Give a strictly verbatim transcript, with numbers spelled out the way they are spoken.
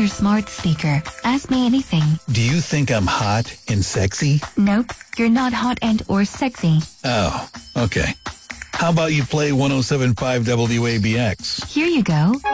your smart speaker. Ask me anything. Do you think I'm hot and sexy? Nope, you're not hot and or sexy. Oh, okay. How about you play one oh seven point five W A B X? Here you go.